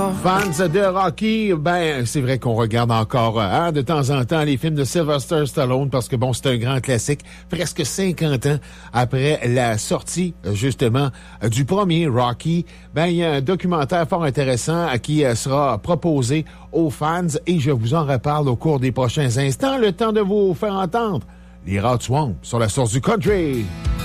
Fans de Rocky, ben c'est vrai qu'on regarde encore de temps en temps les films de Sylvester Stallone parce que bon, c'est un grand classique, presque 50 ans après la sortie justement du premier Rocky. Ben il y a un documentaire fort intéressant qui sera proposé aux fans et je vous en reparle au cours des prochains instants. Le temps de vous faire entendre les Rod Swamp sur la source du country.